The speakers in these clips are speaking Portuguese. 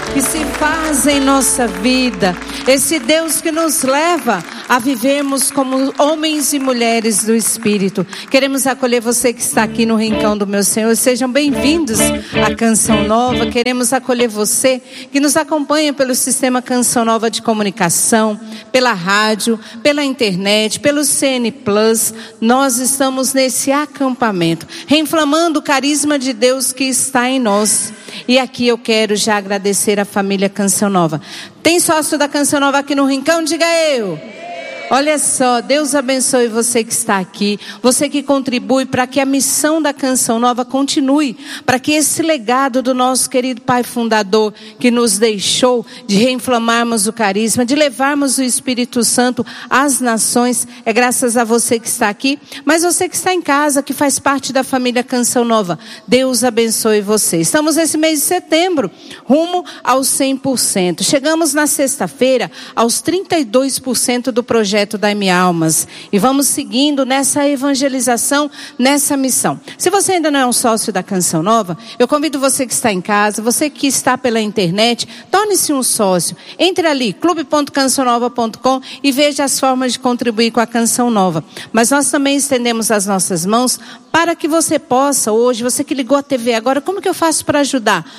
que se faz em nossa vida, esse Deus que nos leva a vivermos como homens e mulheres do Espírito. Queremos acolher você que está aqui no Rincão do Meu Senhor. Sejam bem-vindos à Canção Nova. Queremos acolher você que nos acompanha pelo sistema Canção Nova de comunicação, pela rádio, pela internet, pelo CN Plus. Nós estamos nesse acampamento, reinflamando o carisma de Deus que está em nós. E aqui eu quero já agradecer a família Canção Nova. Tem sócio da Canção Nova aqui no Rincão? Diga eu. Olha só, Deus abençoe você que está aqui, você que contribui para que a missão da Canção Nova continue, para que esse legado do nosso querido Pai Fundador, que nos deixou de reinflamarmos o carisma, de levarmos o Espírito Santo às nações, é graças a você que está aqui, mas você que está em casa, que faz parte da família Canção Nova, Deus abençoe você. Estamos nesse mês de setembro, rumo aos 100%. Chegamos na sexta-feira aos 32% do projeto da M Almas e vamos seguindo nessa evangelização, nessa missão. Se você ainda não é um sócio da Canção Nova, eu convido você que está em casa, você que está pela internet, torne-se um sócio. Entre ali, clube.cançãonova.com e veja as formas de contribuir com a Canção Nova. Mas nós também estendemos as nossas mãos para que você possa hoje, você que ligou a TV agora, como que eu faço para ajudar?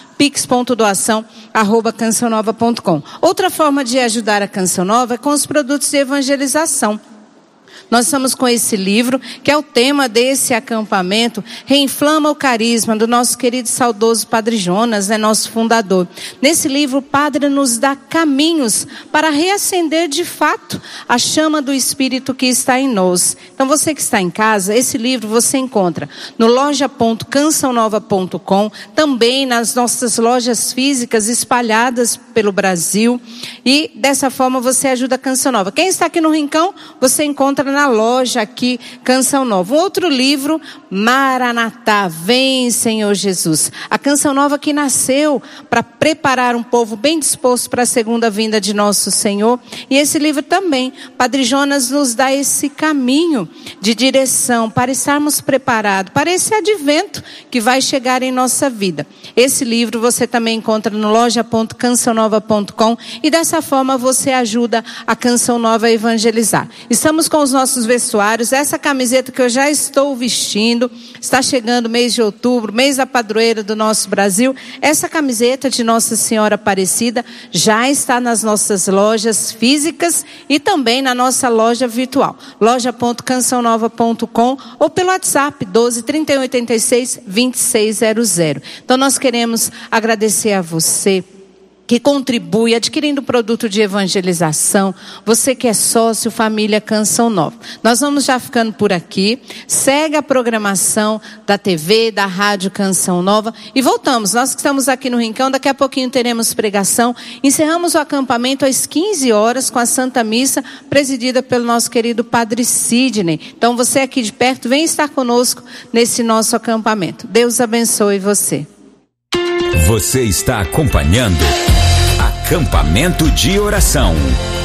pix.doação@cançãonova.com. Outra forma de ajudar a Canção Nova é com os produtos de evangelização. Nós estamos com esse livro, que é o tema desse acampamento, Reinflama o Carisma, do nosso querido e saudoso Padre Jonas, nosso fundador. Nesse livro, o Padre nos dá caminhos para reacender de fato a chama do Espírito que está em nós. Então, você que está em casa, esse livro você encontra no loja.cançãonova.com, também nas nossas lojas físicas espalhadas pelo Brasil. E dessa forma você ajuda a Canção Nova. Quem está aqui no Rincão, você encontra na loja aqui, Canção Nova. Um outro livro, Maranatá, vem Senhor Jesus. A Canção Nova que nasceu para preparar um povo bem disposto para a segunda vinda de nosso Senhor. E esse livro também, Padre Jonas nos dá esse caminho de direção para estarmos preparados para esse advento que vai chegar em nossa vida. Esse livro você também encontra no loja.cançãonova.com e dessa forma você ajuda a Canção Nova a evangelizar. Estamos com os nossos vestuários, essa camiseta que eu já estou vestindo, está chegando o mês de outubro, mês da padroeira do nosso Brasil. Essa camiseta de Nossa Senhora Aparecida já está nas nossas lojas físicas e também na nossa loja virtual, loja.cançãonova.com ou pelo WhatsApp 12 31 86 2600. Então nós queremos agradecer a você que contribui adquirindo produto de evangelização, você que é sócio, família Canção Nova. Nós vamos já ficando por aqui, segue a programação da TV, da rádio Canção Nova e voltamos. Nós que estamos aqui no Rincão, daqui a pouquinho teremos pregação. Encerramos o acampamento às 15 horas com a Santa Missa, presidida pelo nosso querido Padre Sidney. Então você aqui de perto, vem estar conosco nesse nosso acampamento. Deus abençoe você. Você está acompanhando Acampamento de Oração.